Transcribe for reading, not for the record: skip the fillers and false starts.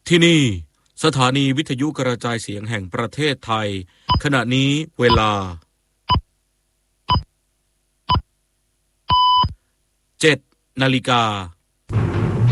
ที่นี่สถานีวิทยุกระจายเสียงแห่งประเทศไทยขณะนี้เวลา7 นาฬิกา